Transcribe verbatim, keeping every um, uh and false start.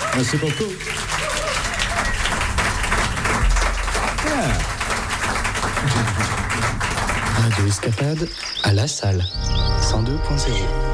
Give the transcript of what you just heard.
Merci beaucoup. Yeah. Radio Escapade à la salle cent deux point zéro.